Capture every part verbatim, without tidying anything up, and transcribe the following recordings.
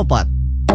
opat.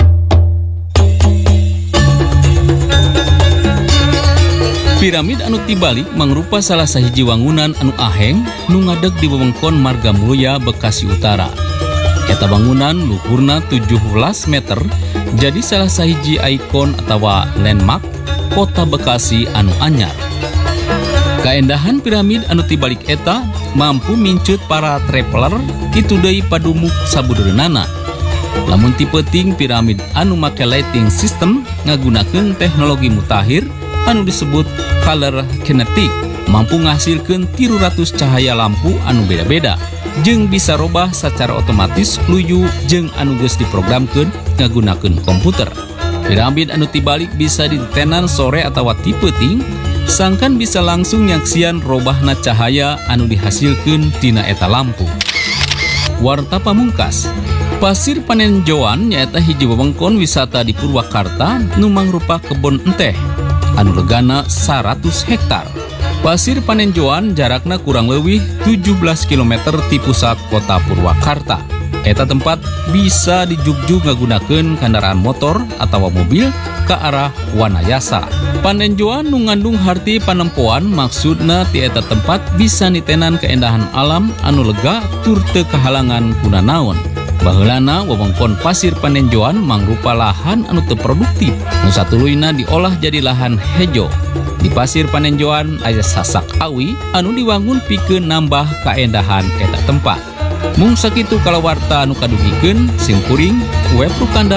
Piramid anu tibalik mangrupa salah sahiji wangunan anu aheng nu ngadeg di wewengkon Marga Mulya, Bekasi Utara. Eta bangunan luhurna tujuh belas meter, jadi salah sahiji ikon atawa landmark kota Bekasi anu anyar. Kaendahan piramid anu tibalik eta mampu mincut para traveler kitu deui padumuk sabudeurna. Lamun tipeting piramid anu make lighting system ngagunakeun teknologi mutakhir anu disebut color kinetic, mampu ngasilkeun tilu ratus cahaya lampu anu beda-beda jeung bisa robah secara otomatis luyu jeung anu geus diprogramkeun ngagunakeun komputer. Piramid anu tibalik bisa ditenan sore atawa tipeting, sangkan bisa langsung nyaksian robahna cahaya anu dihasilkeun tina eta lampu. Warta pamungkas, Pasir Panenjoan nyaeta hiji wewengkon wisata di Purwakarta nu mangrupa kebon enteh anu legana seratus hektar. Pasir Panenjoan jarakna kurang leuwih tujuh belas kilometer ti pusat kota Purwakarta. Eta tempat bisa dijugjug ngagunakeun kendaraan motor atawa mobil ke arah Wanayasa. Panenjoan nu ngandung harti panempoan, maksudna ti eta tempat bisa nitenan keendahan alam anu lega tur teu kahalangan kuna naon. Baheulana wewengkon Pasir Panenjoan mangrupa lahan anu teu produktif, nu satuluyna diolah jadi lahan hejo. Di Pasir Panenjoan aya sasak awi anu diwangun pikeun nambah kaendahan eta tempat. Mung sakitu kalawarta anu kaduhikeun, simkuring web Rukanda